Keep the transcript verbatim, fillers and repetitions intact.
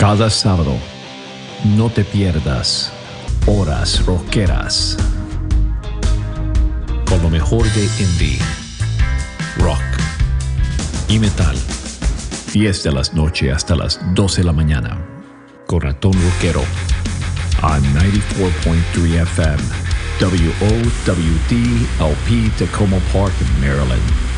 Cada sábado, no te pierdas Horas Rockeras con lo mejor de indie, rock y metal. diez de la noche hasta las doce de la mañana con Ratón Rockero a noventa y cuatro punto tres F M W O W D L P Tacoma Park, Maryland.